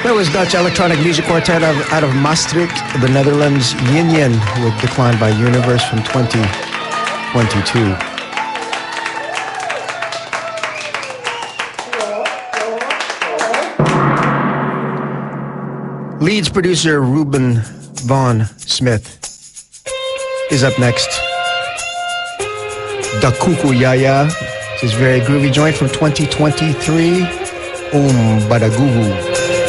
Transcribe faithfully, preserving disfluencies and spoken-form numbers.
That was Dutch electronic music quartet out of, out of Maastricht, the Netherlands. Yin Yin with Declined by Universe from twenty twenty-two. Leeds producer Ruben Von Smith is up next. Da Kuku Yaya. This is very groovy joint from twenty twenty-three. Um Badagugu.